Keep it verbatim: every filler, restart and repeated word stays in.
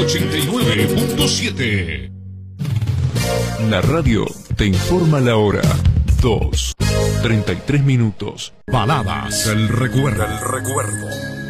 ochenta y nueve punto siete. La radio te informa la hora. dos, treinta y tres minutos. Baladas del recuerdo. El recuerdo.